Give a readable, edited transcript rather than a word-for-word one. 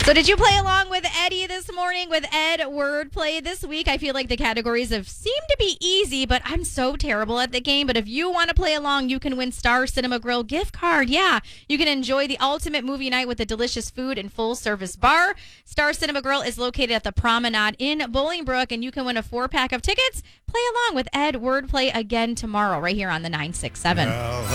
So did you play along with Eddie this morning with Ed Wordplay this week? I feel like the categories have seemed to be easy, but I'm so terrible at the game. But if you want to play along, you can win Star Cinema Grill gift card. Yeah, you can enjoy the ultimate movie night with a delicious food and full-service bar. Star Cinema Grill is located at the Promenade in Bolingbrook, and you can win a 4-pack of tickets. Play along with Ed Wordplay again tomorrow right here on the 967.